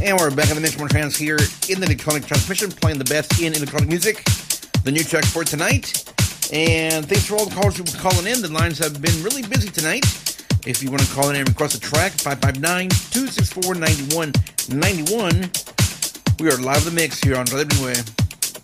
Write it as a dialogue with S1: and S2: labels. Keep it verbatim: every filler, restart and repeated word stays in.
S1: And we're back on the Mix More Trance here in the Electronic Transmission, playing the best in electronic music. The new track for tonight. And thanks for all the callers who were calling in. The lines have been really busy tonight. If you want to call in and request a track, five five nine, two six four, nine one nine one. We are live in the mix here on W W E.